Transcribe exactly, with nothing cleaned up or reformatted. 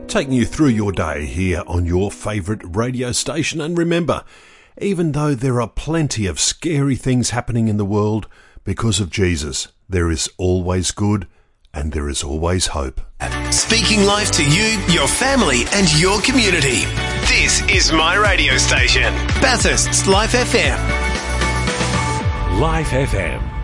taking you through your day here on your favourite radio station. And remember, even though there are plenty of scary things happening in the world, because of Jesus, there is always good and there is always hope. Speaking life to you, your family and your community. This is my radio station, Bathurst's Life F M. Life F M.